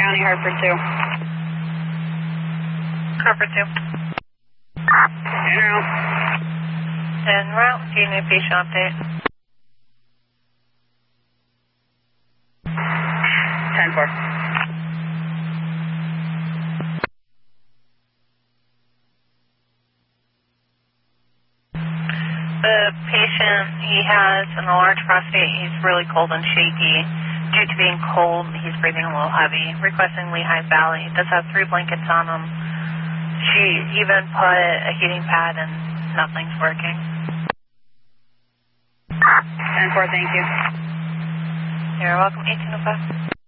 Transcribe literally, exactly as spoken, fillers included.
County, Hartford two. Hartford two. En route. En route. Do you need a patient update? ten four. The patient, he has an enlarged prostate. He's really cold and shaky. Due to being cold, he's breathing a little heavy. Requesting Lehigh Valley. Does have three blankets on him. She even put a heating pad and nothing's working. ten four, thank you. You're welcome. eighteen oh five.